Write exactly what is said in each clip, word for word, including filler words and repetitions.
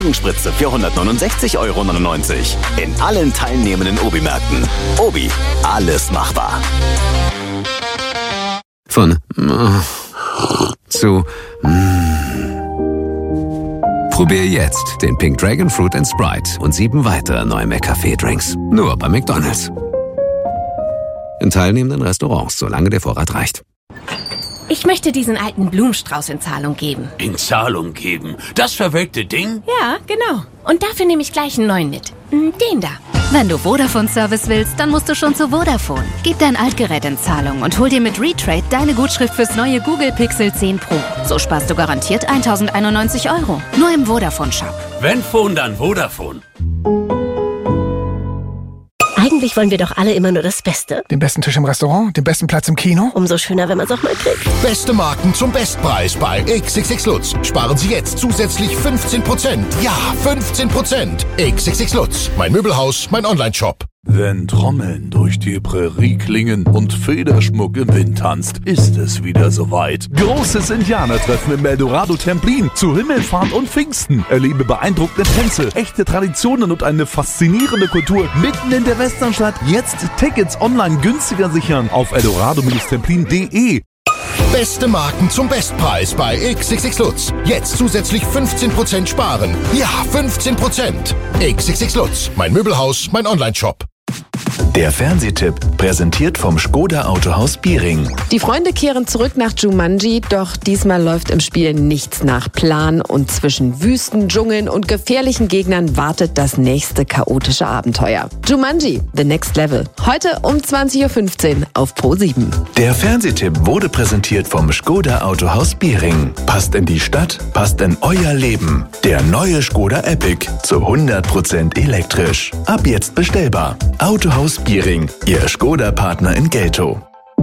Gurkenspritze für hundertneunundsechzig Euro neunundneunzig. In allen teilnehmenden Obi-Märkten. Obi, alles machbar. Von äh, zu mm. Probier jetzt den Pink Dragon Fruit and Sprite und sieben weitere neue McCafé-Drinks. Nur bei McDonald's. In teilnehmenden Restaurants, solange der Vorrat reicht. Ich möchte diesen alten Blumenstrauß in Zahlung geben. In Zahlung geben? Das verwelkte Ding? Ja, genau. Und dafür nehme ich gleich einen neuen mit. Den da. Wenn du Vodafone-Service willst, dann musst du schon zu Vodafone. Gib dein Altgerät in Zahlung und hol dir mit Retrade deine Gutschrift fürs neue Google Pixel zehn Pro. So sparst du garantiert tausendeinundneunzig Euro. Nur im Vodafone-Shop. Wenn Phone, dann Vodafone. Eigentlich wollen wir doch alle immer nur das Beste. Den besten Tisch im Restaurant, den besten Platz im Kino. Umso schöner, wenn man es auch mal kriegt. Beste Marken zum Bestpreis bei X X X Lutz. Sparen Sie jetzt zusätzlich fünfzehn Prozent. Ja, fünfzehn Prozent. X X X Lutz. Mein Möbelhaus, mein Online-Shop. Wenn Trommeln durch die Prärie klingen und Federschmuck im Wind tanzt, ist es wieder soweit. Großes Indianertreffen im Eldorado Templin zu Himmelfahrt und Pfingsten. Erlebe beeindruckende Tänze, echte Traditionen und eine faszinierende Kultur mitten in der Westernstadt. Jetzt Tickets online günstiger sichern auf eldorado templin punkt de. Beste Marken zum Bestpreis bei X X X Lutz. Jetzt zusätzlich fünfzehn Prozent sparen. Ja, fünfzehn Prozent. X X X Lutz. Mein Möbelhaus, mein Online-Shop. Der Fernsehtipp, präsentiert vom Škoda Autohaus Biering. Die Freunde kehren zurück nach Jumanji, doch diesmal läuft im Spiel nichts nach Plan und zwischen Wüsten, Dschungeln und gefährlichen Gegnern wartet das nächste chaotische Abenteuer. Jumanji, The Next Level. Heute um zwanzig Uhr fünfzehn auf Pro sieben. Der Fernsehtipp wurde präsentiert vom Škoda Autohaus Biering. Passt in die Stadt, passt in euer Leben. Der neue Škoda Epic zu hundert Prozent elektrisch. Ab jetzt bestellbar. Autohaus Biering, Ihr Škoda-Partner in Geltow.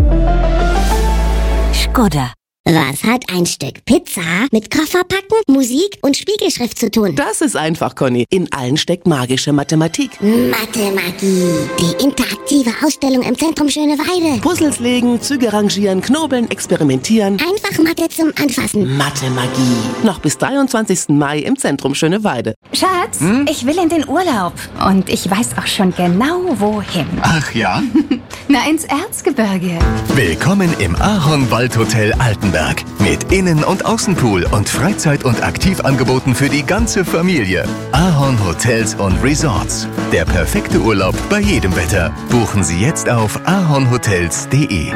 Škoda. Was hat ein Stück Pizza mit Kofferpacken, Musik und Spiegelschrift zu tun? Das ist einfach, Conny. In allen steckt magische Mathematik. Mathemagie. Die interaktive Ausstellung im Zentrum Schöneweide. Puzzles legen, Züge rangieren, knobeln, experimentieren. Einfach Mathe zum Anfassen. Mathemagie. Noch bis dreiundzwanzigsten Mai im Zentrum Schöneweide. Schatz, hm? ich will in den Urlaub. Und ich weiß auch schon genau, wohin. Ach ja? Na, ins Erzgebirge. Willkommen im Ahornwaldhotel Altenberg. Mit Innen- und Außenpool und Freizeit- und Aktivangeboten für die ganze Familie. Ahorn Hotels und Resorts. Der perfekte Urlaub bei jedem Wetter. Buchen Sie jetzt auf ahornhotels punkt de.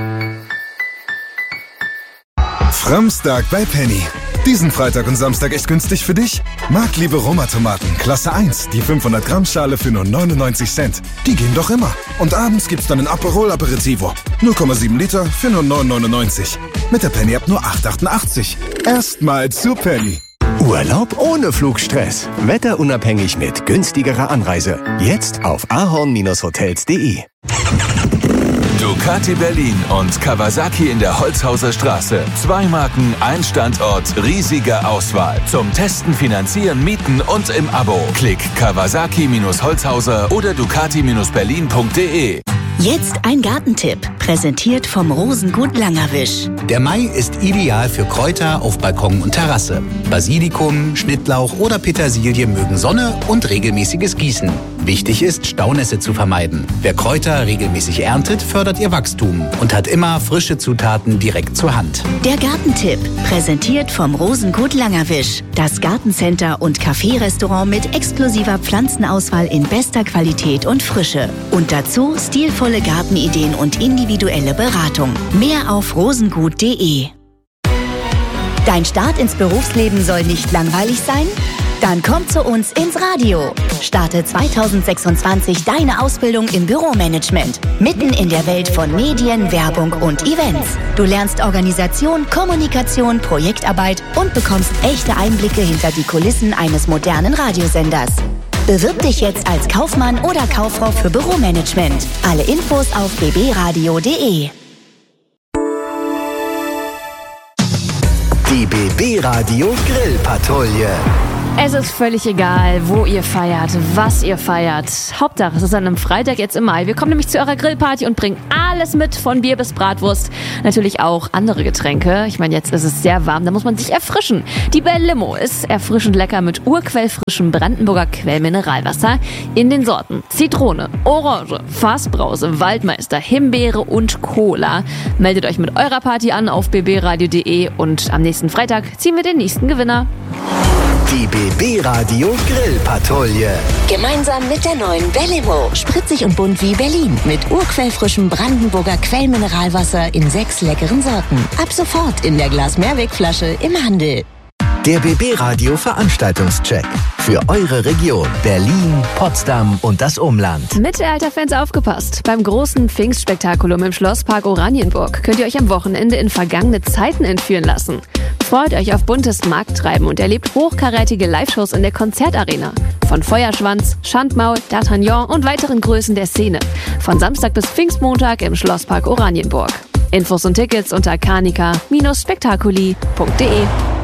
Framstag bei Penny. Diesen Freitag und Samstag echt günstig für dich? Marktliebe Roma-Tomaten, Klasse eins, die fünfhundert Gramm Schale für nur neunundneunzig Cent. Die gehen doch immer. Und abends gibt's dann ein Aperol Aperitivo. null Komma sieben Liter für nur neun neunundneunzig. Mit der Penny ab nur acht achtundachtzig. Erstmal zu Penny. Urlaub ohne Flugstress. Wetterunabhängig mit günstigerer Anreise. Jetzt auf ahorn hotels punkt de. Ducati Berlin und Kawasaki in der Holzhauser Straße. Zwei Marken, ein Standort, riesige Auswahl. Zum Testen, Finanzieren, Mieten und im Abo. Klick Kawasaki-Holzhauser oder Ducati Berlin punkt de. Jetzt ein Gartentipp, präsentiert vom Rosengut Langerwisch. Der Mai ist ideal für Kräuter auf Balkon und Terrasse. Basilikum, Schnittlauch oder Petersilie mögen Sonne und regelmäßiges Gießen. Wichtig ist, Staunässe zu vermeiden. Wer Kräuter regelmäßig erntet, fördert ihr Wachstum und hat immer frische Zutaten direkt zur Hand. Der Gartentipp, präsentiert vom Rosengut Langerwisch. Das Gartencenter und Café-Restaurant mit exklusiver Pflanzenauswahl in bester Qualität und Frische. Und dazu stilvolle Gartenideen und individuelle Beratung. Mehr auf rosengut punkt de. Dein Start ins Berufsleben soll nicht langweilig sein? Dann komm zu uns ins Radio. Starte zweitausendsechsundzwanzig deine Ausbildung im Büromanagement. Mitten in der Welt von Medien, Werbung und Events. Du lernst Organisation, Kommunikation, Projektarbeit und bekommst echte Einblicke hinter die Kulissen eines modernen Radiosenders. Bewirb dich jetzt als Kaufmann oder Kauffrau für Büromanagement. Alle Infos auf b b radio punkt de. Die B B Radio Grillpatrouille. Es ist völlig egal, wo ihr feiert, was ihr feiert. Hauptsache, es ist an einem Freitag jetzt im Mai. Wir kommen nämlich zu eurer Grillparty und bringen alles mit, von Bier bis Bratwurst. Natürlich auch andere Getränke. Ich meine, jetzt ist es sehr warm, da muss man sich erfrischen. Die Bell-Limo ist erfrischend lecker mit urquellfrischem Brandenburger Quellmineralwasser in den Sorten Zitrone, Orange, Fassbrause, Waldmeister, Himbeere und Cola. Meldet euch mit eurer Party an auf b b radio punkt d e und am nächsten Freitag ziehen wir den nächsten Gewinner. Die B B Radio Grillpatrouille. Gemeinsam mit der neuen Bellimo. Spritzig und bunt wie Berlin. Mit urquellfrischem Brandenburger Quellmineralwasser in sechs leckeren Sorten. Ab sofort in der Glas-Mehrwegflasche im Handel. Der B B Radio Veranstaltungscheck. Für eure Region Berlin, Potsdam und das Umland. Mittelalterfans aufgepasst. Beim großen Pfingstspektakulum im Schlosspark Oranienburg könnt ihr euch am Wochenende in vergangene Zeiten entführen lassen. Freut euch auf buntes Markttreiben und erlebt hochkarätige Live-Shows in der Konzertarena. Von Feuerschwanz, Schandmaul, D'Artagnan und weiteren Größen der Szene. Von Samstag bis Pfingstmontag im Schlosspark Oranienburg. Infos und Tickets unter kanika Bindestrich spektakuli punkt de.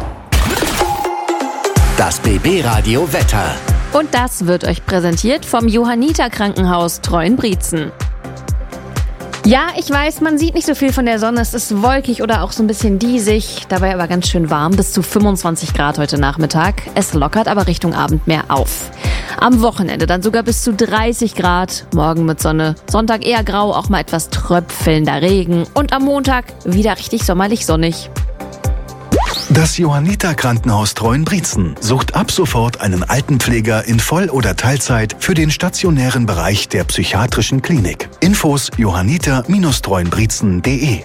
Das B B Radio Wetter. Und das wird euch präsentiert vom Johanniter Krankenhaus Treuenbrietzen. Ja, ich weiß, man sieht nicht so viel von der Sonne. Es ist wolkig oder auch so ein bisschen diesig. Dabei aber ganz schön warm, bis zu fünfundzwanzig Grad heute Nachmittag. Es lockert aber Richtung Abend mehr auf. Am Wochenende dann sogar bis zu dreißig Grad. Morgen mit Sonne. Sonntag eher grau, auch mal etwas tröpfelnder Regen. Und am Montag wieder richtig sommerlich sonnig. Das Johanniter Krankenhaus Treuenbrietzen sucht ab sofort einen Altenpfleger in Voll- oder Teilzeit für den stationären Bereich der psychiatrischen Klinik. Infos johanniter Bindestrich treuenbrietzen punkt de.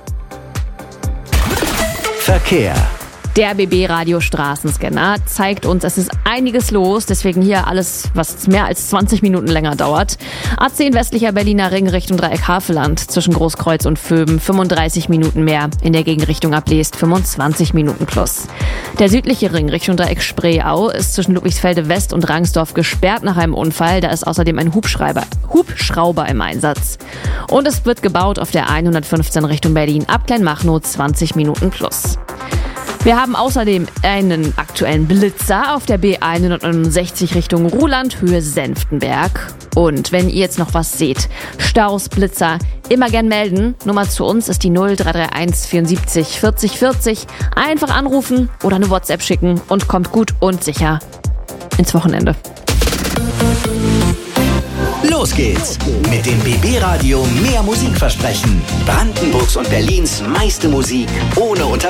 Verkehr. Der B B-Radio Straßenscanner zeigt uns, es ist einiges los, deswegen hier alles, was mehr als zwanzig Minuten länger dauert. A zehn westlicher Berliner Ring Richtung Dreieck Havelland zwischen Großkreuz und Vöben fünfunddreißig Minuten mehr. In der Gegenrichtung Ablest fünfundzwanzig Minuten plus. Der südliche Ring Richtung Dreieck Spreeau ist zwischen Ludwigsfelde West und Rangsdorf gesperrt nach einem Unfall. Da ist außerdem ein Hubschrauber, Hubschrauber im Einsatz. Und es wird gebaut auf der hundertfünfzehn Richtung Berlin ab Kleinmachnow zwanzig Minuten plus. Wir haben außerdem einen aktuellen Blitzer auf der B hundertneunundsechzig Richtung Ruhland, Höhe Senftenberg. Und wenn ihr jetzt noch was seht, Staus, Blitzer, immer gern melden. Nummer zu uns ist die null drei drei eins vierundsiebzig vierzig vierzig. Einfach anrufen oder eine WhatsApp schicken und kommt gut und sicher ins Wochenende. Los geht's mit dem B B Radio mehr Musik versprechen. Brandenburgs und Berlins meiste Musik ohne Unterbrechung.